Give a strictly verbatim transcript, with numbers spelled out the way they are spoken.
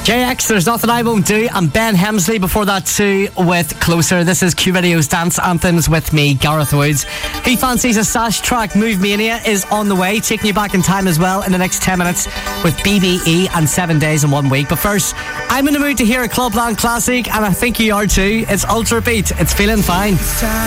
J X, There's Nothing I Won't Do, and Ben Hemsley before that too with Closer. This is Q Radio's Dance Anthems with me, Gareth Woods. Who fancies a Sash track? Move Mania is on the way, taking you back in time as well in the next ten minutes with B B E and Seven Days in One Week. But first, I'm in the mood to hear a Clubland classic, and I think you are too. It's Ultra Beat. It's Feeling Fine.